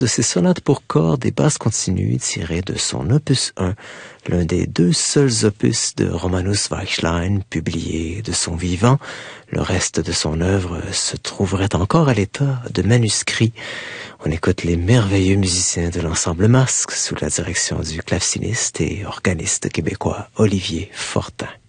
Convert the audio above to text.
de ses sonates pour cordes et basses continues tirées de son opus 1, l'un des deux seuls opus de Romanus Weichlein publiés de son vivant. Le reste de son œuvre se trouverait encore à l'état de manuscrit. On écoute les merveilleux musiciens de l'ensemble Masque sous la direction du claveciniste et organiste québécois Olivier Fortin.